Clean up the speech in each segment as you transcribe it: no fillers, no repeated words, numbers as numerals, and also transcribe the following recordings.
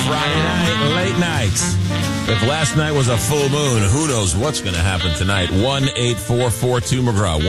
Friday night, late night. If last night was a full moon, who knows what's going to happen tonight? 1-844-2-McGraw.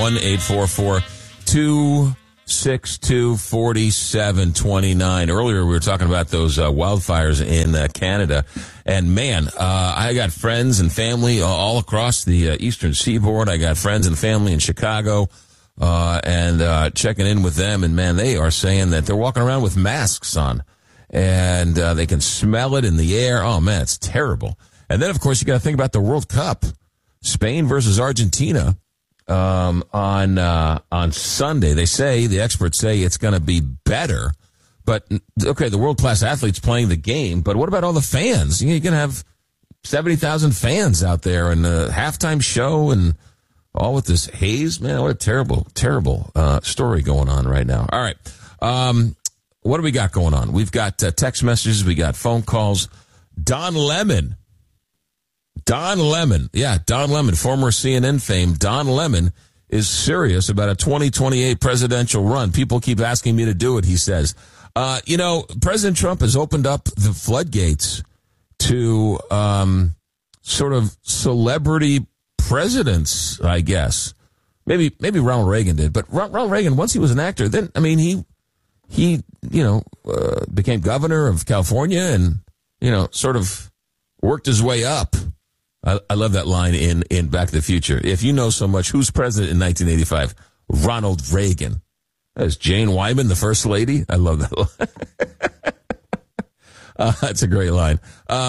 1-844-262-4729. Earlier, we were talking about those wildfires in Canada. And, man, I got friends and family all across the eastern seaboard. I got friends and family in Chicago and checking in with them. And, man, they are saying that they're walking around with masks on. And they can smell it in the air. Oh, man, it's terrible. And then, of course, you got to think about the World Cup. Spain versus Argentina on Sunday. The experts say it's going to be better. But, okay, the world-class athletes playing the game. But what about all the fans? You're going to have 70,000 fans out there and a halftime show and all with this haze. Man, what a terrible, terrible story going on right now. All right. What do we got going on? We've got text messages. We got phone calls. Don Lemon. Yeah, Don Lemon, former CNN fame. Don Lemon is serious about a 2028 presidential run. People keep asking me to do it, he says. President Trump has opened up the floodgates to sort of celebrity presidents, I guess. Maybe Ronald Reagan did. But Ronald Reagan, once he was an actor, then, I mean, he became governor of California and, sort of worked his way up. I love that line in Back to the Future. If you know so much, who's president in 1985? Ronald Reagan. That's Jane Wyman, the first lady. I love that line. That's a great line.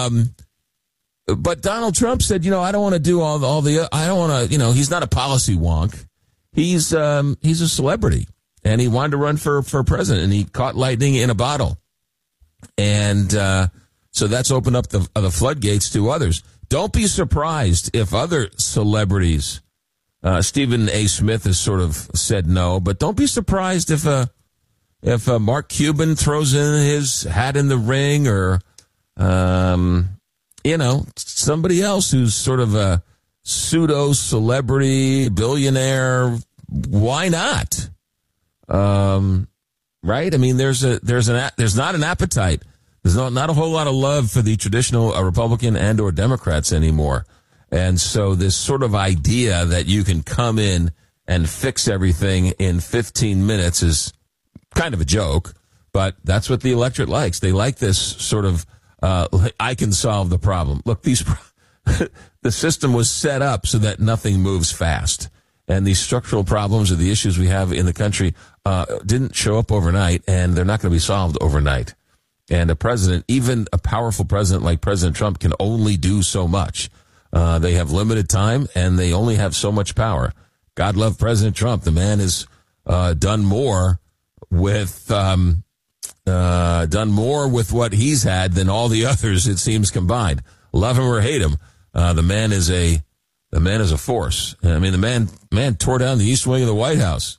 But Donald Trump said, I don't want to do I don't want to, he's not a policy wonk. He's a celebrity. And he wanted to run for president, and he caught lightning in a bottle. And so that's opened up the floodgates to others. Don't be surprised if other celebrities, Stephen A. Smith has sort of said no, but don't be surprised if Mark Cuban throws in his hat in the ring or, somebody else who's sort of a pseudo-celebrity, billionaire. Why not? Right? I mean, there's not an appetite. There's not a whole lot of love for the traditional Republican and or Democrats anymore. And so this sort of idea that you can come in and fix everything in 15 minutes is kind of a joke, but that's what the electorate likes. They like this sort of, I can solve the problem. Look, the system was set up so that nothing moves fast. And these structural problems or the issues we have in the country didn't show up overnight, and they're not going to be solved overnight. And a president, even a powerful president like President Trump, can only do so much. They have limited time, and they only have so much power. God love President Trump. The man has done more with what he's had than all the others, it seems, combined. Love him or hate him, the man is a force. I mean, the man tore down the east wing of the White House.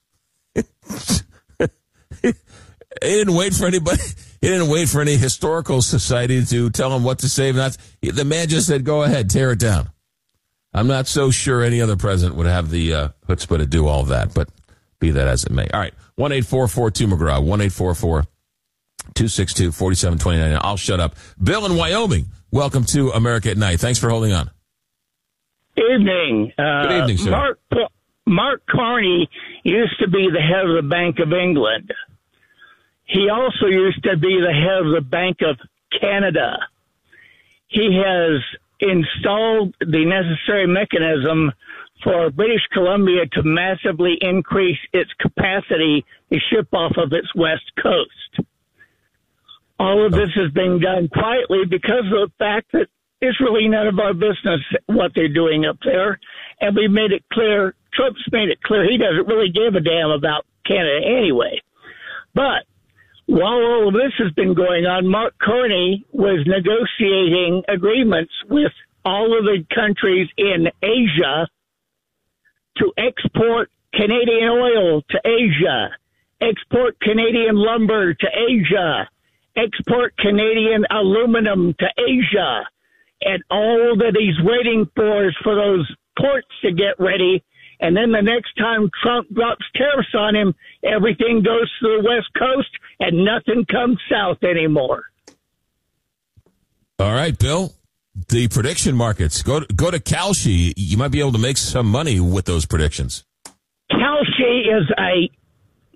He didn't wait for anybody. He didn't wait for any historical society to tell him what to save. The man just said, go ahead, tear it down. I'm not so sure any other president would have the chutzpah to do all of that, but be that as it may. All right, 1-844-2-McGraw, 1-844-262-4729. I'll shut up. Bill in Wyoming, welcome to America at Night. Thanks for holding on. Evening. Good evening, sir. Mark Carney used to be the head of the Bank of England. He also used to be the head of the Bank of Canada. He has installed the necessary mechanism for British Columbia to massively increase its capacity to ship off of its west coast. All of this has been done quietly because of the fact that it's really none of our business what they're doing up there. And we made it clear, Trump's made it clear he doesn't really give a damn about Canada anyway. But while all of this has been going on, Mark Carney was negotiating agreements with all of the countries in Asia to export Canadian oil to Asia, export Canadian lumber to Asia, export Canadian aluminum to Asia. And all that he's waiting for is for those ports to get ready. And then the next time Trump drops tariffs on him, everything goes to the West Coast and nothing comes south anymore. All right, Bill. The prediction markets. Go to Kalshi. You might be able to make some money with those predictions. Kalshi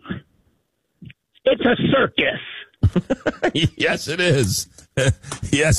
it's a circus. Yes, it is. Yes.